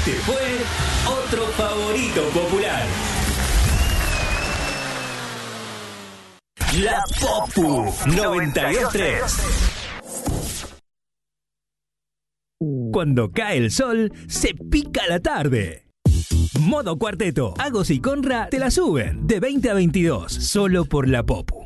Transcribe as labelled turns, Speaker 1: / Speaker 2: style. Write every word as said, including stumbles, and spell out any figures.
Speaker 1: Este fue otro favorito popular. La Popu noventa y dos tres. Cuando cae el sol, se pica la tarde. Modo Cuarteto. Agos y Conra te la suben de veinte a veintidós, solo por La Popu.